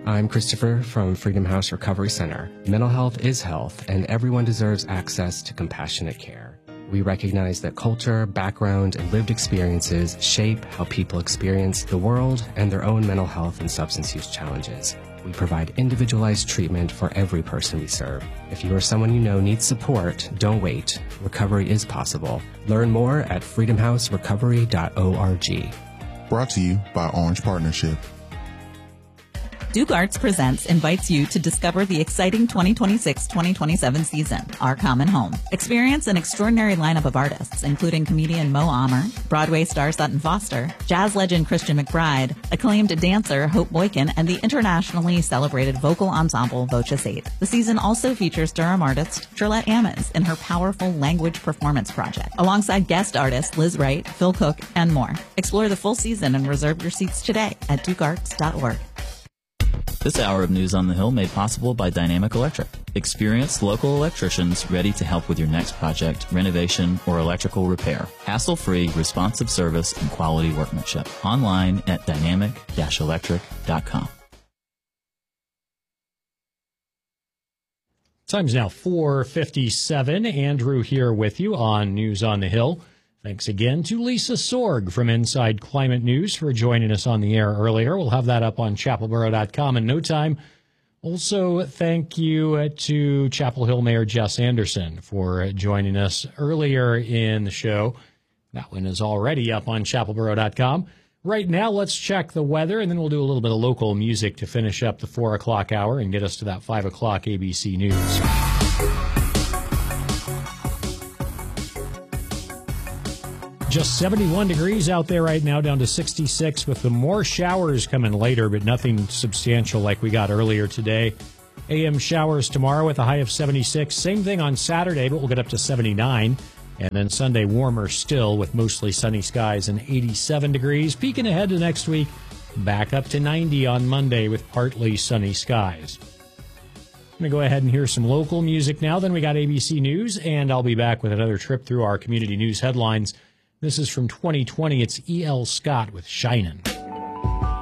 I'm Christopher from Freedom House Recovery Center. Mental health is health, and everyone deserves access to compassionate care. We recognize that culture, background, and lived experiences shape how people experience the world and their own mental health and substance use challenges. We provide individualized treatment for every person we serve. If you or someone you know needs support, don't wait. Recovery is possible. Learn more at freedomhouserecovery.org. Brought to you by Orange Partnership. Duke Arts Presents invites you to discover the exciting 2026-2027 season, Our Common Home. Experience an extraordinary lineup of artists, including comedian Mo Amer, Broadway star Sutton Foster, jazz legend Christian McBride, acclaimed dancer Hope Boykin, and the internationally celebrated vocal ensemble Voces 8. The season also features Durham artist Shirlette Ammons in her powerful language performance project, alongside guest artists Liz Wright, Phil Cook, and more. Explore the full season and reserve your seats today at dukearts.org. This hour of News on the Hill made possible by Dynamic Electric. Experienced local electricians ready to help with your next project, renovation, or electrical repair. Hassle-free, responsive service and quality workmanship. Online at dynamic-electric.com. Time's now 4:57. Andrew here with you on News on the Hill. Thanks again to Lisa Sorg from Inside Climate News for joining us on the air earlier. We'll have that up on chapelboro.com in no time. Also, thank you to Chapel Hill Mayor Jess Anderson for joining us earlier in the show. That one is already up on chapelboro.com. Right now, let's check the weather, and then we'll do a little bit of local music to finish up the 4 o'clock hour and get us to that 5 o'clock ABC News. Just 71 degrees out there right now, down to 66 with the more showers coming later, but nothing substantial like we got earlier today. AM showers tomorrow with a high of 76. Same thing on Saturday, but we'll get up to 79. And then Sunday warmer still with mostly sunny skies and 87 degrees. Peeking ahead to next week, back up to 90 on Monday with partly sunny skies. I'm going to go ahead and hear some local music now. Then we got ABC News, and I'll be back with another trip through our community news headlines. This is from 2020. It's E.L. Scott with Shinin'.